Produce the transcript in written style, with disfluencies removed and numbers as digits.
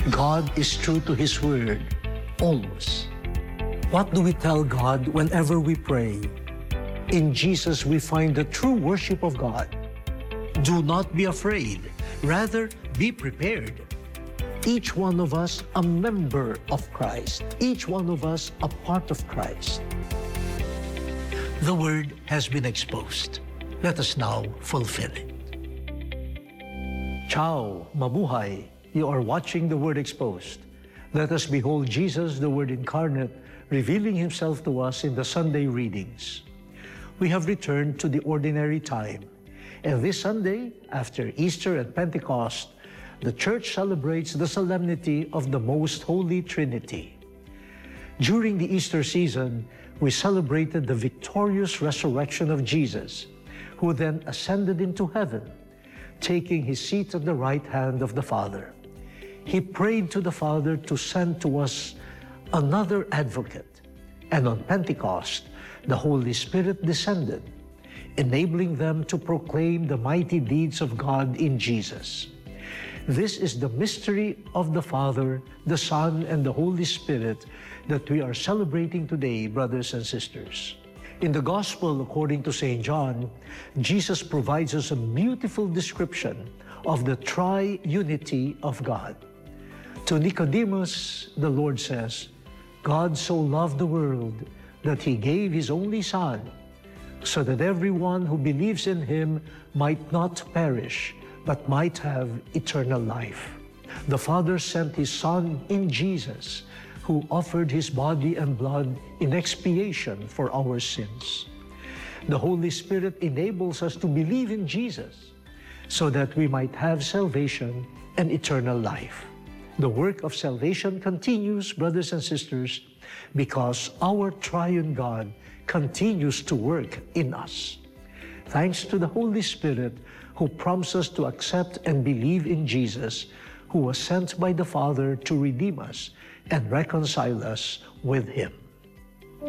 God is true to His word, always. What do we tell God whenever we pray? In Jesus we find the true worship of God. Do not be afraid, rather be prepared. Each one of us a member of Christ, each one of us a part of Christ. The word has been exposed. Let us now fulfill it. Ciao, mabuhay. You are watching The Word Exposed. Let us behold Jesus, the Word incarnate, revealing Himself to us in the Sunday readings. We have returned to the ordinary time, and this Sunday, after Easter and Pentecost, the Church celebrates the solemnity of the Most Holy Trinity. During the Easter season, we celebrated the victorious resurrection of Jesus, who then ascended into heaven, taking His seat at the right hand of the Father. He prayed to the Father to send to us another advocate, and on Pentecost, the Holy Spirit descended, enabling them to proclaim the mighty deeds of God in Jesus. This is the mystery of the Father, the Son, and the Holy Spirit that we are celebrating today, brothers and sisters. In the Gospel according to St. John, Jesus provides us a beautiful description of the triunity of God. To Nicodemus, the Lord says, God so loved the world that He gave His only Son, so that everyone who believes in Him might not perish, but might have eternal life. The Father sent His Son in Jesus, who offered His body and blood in expiation for our sins. The Holy Spirit enables us to believe in Jesus, so that we might have salvation and eternal life. The work of salvation continues, brothers and sisters, because our triune God continues to work in us. Thanks to the Holy Spirit, who prompts us to accept and believe in Jesus, who was sent by the Father to redeem us and reconcile us with Him.